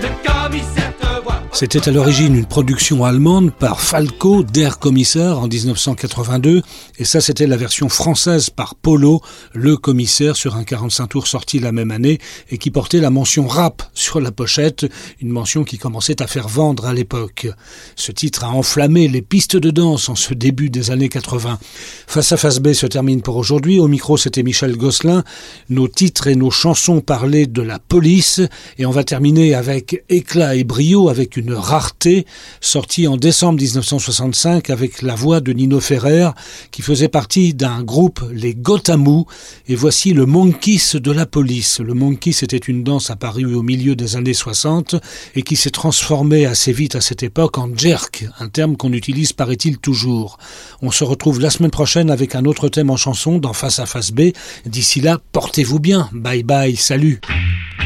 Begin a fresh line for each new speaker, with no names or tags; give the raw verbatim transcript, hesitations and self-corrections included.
C'était à l'origine une production allemande par Falco, Der Commissaire, en dix-neuf cent quatre-vingt-deux, et ça c'était la version française par Polo, le commissaire, sur un quarante-cinq tours sorti la même année, et qui portait la mention rap sur la pochette, une mention qui commençait à faire vendre à l'époque. Ce titre a enflammé les pistes de danse en ce début des années quatre-vingts. Face à Face B se termine pour aujourd'hui. Au micro, c'était Michel Gosselin. Nos titres et nos chansons parlaient de la police, et on va terminer avec éclat et brio, avec une Une rareté, sortie en décembre dix-neuf cent soixante-cinq avec la voix de Nino Ferrer, qui faisait partie d'un groupe, les Gotamou, et voici le Monkeys de la police. Le Monkeys était une danse apparue au milieu des années soixante et qui s'est transformée assez vite à cette époque en jerk, un terme qu'on utilise paraît-il toujours. On se retrouve la semaine prochaine avec un autre thème en chanson dans Face à Face B. D'ici là, portez-vous bien. Bye bye, salut.